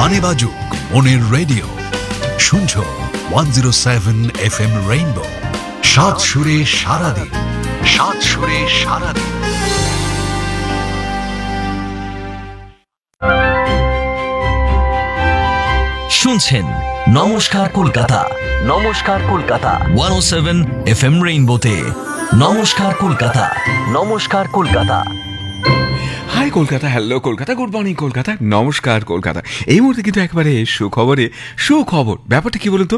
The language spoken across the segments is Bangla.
গানে বাজুক মনের রেডিও, শুনছো 107 FM রেইনবো, সাত সুরে সারাদিন, সাত সুরে সারাদিন। শুনছেন নমস্কার কলকাতা, নমস্কার কলকাতা 107 FM রেইনবোতে। নমস্কার কলকাতা, নমস্কার Kolkata. High Kolkata, hello Kolkata, good morning Kolkata, নমস্কার কলকাতা। এই মুহূর্তে কিন্তু একেবারে সুখবর। ব্যাপারটা কি বলুন তো,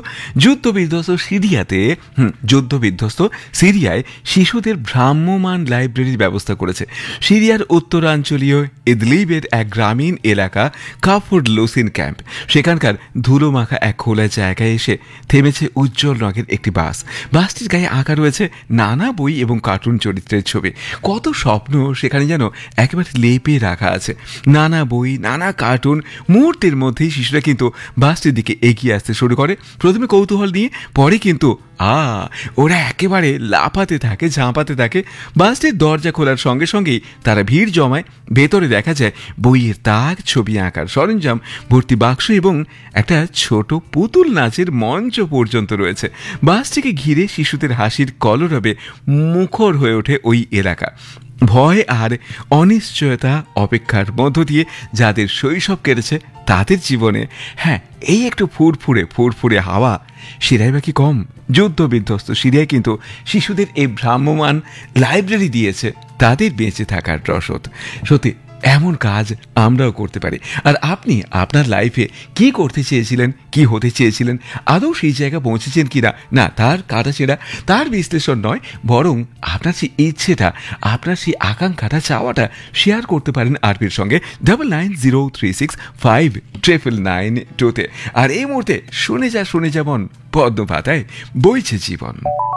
যুদ্ধ বিধ্বস্ত সিরিয়ায় শিশুদের ভ্রাম্যমাণ লাইব্রেরির ব্যবস্থা করেছে। সিরিয়ার উত্তরাঞ্চলীয় ইদলিবের এক গ্রামীণ এলাকা কাফুর লুসিন ক্যাম্প। সেখানকার ধুলো মাখা এক খোলা জায়গায় এসে থেমেছে উজ্জ্বল রঙের একটি বাসটির গায়ে আঁকা রয়েছে নানা বই এবং কার্টুন চরিত্রের ছবি। কত স্বপ্ন সেখানে যেন একেবারে লেপে রাখা আছে। নানা বই, নানা কার্টুন। মুহূর্তের মধ্যেই শিশুরা কিন্তু বাসটির দিকে এগিয়ে আসতে শুরু করে, প্রথমে কৌতূহল নিয়ে, পরে কিন্তু ওরা একেবারে লাফাতে থাকে, ঝাঁপাতে থাকে। বাসটির দরজা খোলার সঙ্গে সঙ্গেই তারা ভিড় জমায়। ভেতরে দেখা যায় বইয়ের তাক, ছবি আঁকার সরঞ্জাম, ভর্তি বাক্স এবং একটা ছোট পুতুল নাচের মঞ্চ পর্যন্ত রয়েছে। বাসটিকে ঘিরে শিশুদের হাসির কলরবে মুখর হয়ে ওঠে ওই এলাকা। ভয় আর অনিশ্চয়তা অপেক্ষার মধ্য দিয়ে যাদের শৈশব কেটেছে তাদের জীবনে এই একটু ফুরফুরে হাওয়া সেরাই বা কি কম। যুদ্ধ বিধ্বস্ত সিরিয়ায় কিন্তু শিশুদের এই ভ্রাম্যমাণ লাইব্রেরি দিয়েছে তাদের বেঁচে থাকার রসদ। সত্যি এমন কাজ আমরাও করতে পারি। আর আপনি আপনার লাইফে কি করতে চেয়েছিলেন, কি হতে চেয়েছিলেন, আদৌ সেই জায়গা পৌঁছেছেন কিনা, না তার কাটাছেড়া, তার বিশ্লেষণ নয়, বরং আপনার সেই ইচ্ছেটা, আপনার সেই আকাঙ্ক্ষাটা, চাওয়াটা শেয়ার করতে পারেন আরপির সঙ্গে 9903659992-তে। আর এই মুহূর্তে শুনে যা মন, পদ্ম পাতায় বইছে জীবন।